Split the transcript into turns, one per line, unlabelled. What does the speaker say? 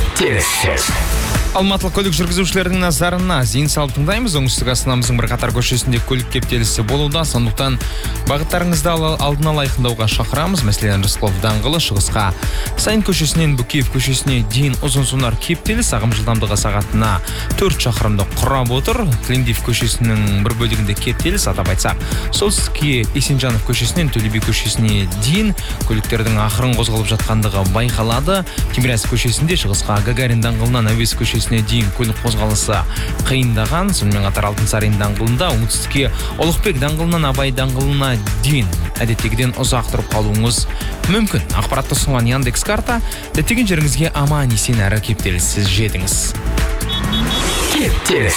Кептеліс.
Алматылық көлік жүргізушілердің назарына зейін салып тыңдаймыз. Оңтүстік Астанамыздың бірқатар көшесінде көлік кептелісі болуда. Сондықтан бағыттарыңызды алдын ала айқындауға шақырамыз. Мәселен, Рысқұлов даңғылы шығысқа Сайын көшесінен Бүкеев көшесіне дейін ұзын-сонар кептеліс, ағым жылдамдығы сағатына 4 шақырымды құрап отыр. Тілендиев көшесінің бір бөлігінде кептеліс, атап айтсақ, солтүстікке Есенжанов көшесінен Төле би көшесіне дейін көліктердің ақырын қозғалып жатқандығы байқалады. Тимирязев көшесінде шығысқа Гагарин даңғылынан Әуезов көшесіне дейін көлік қозғалысы қиындаған. Сонымен қатар Алтынсарин даңғылында оңтүстікке Ұлықбек даңғылынан Абай даңғылына дейін әдеттегіден ұзақ тұрып қалуыңыз мүмкін. Ақпаратты ұсынған Яндекс карта. Діттеген жеріңізге аман есен әрі кептеліссіз жетіңіз.
Кептеліс.